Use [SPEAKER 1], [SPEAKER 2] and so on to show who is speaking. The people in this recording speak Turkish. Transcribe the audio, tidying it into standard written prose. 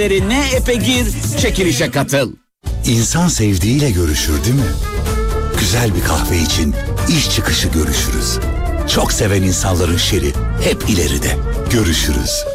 [SPEAKER 1] Ne epe gir, çekilişe katıl.
[SPEAKER 2] İnsan sevdiğiyle görüşür değil mi? Güzel bir kahve için iş çıkışı görüşürüz. Çok seven insanların şeri hep ileride. Görüşürüz.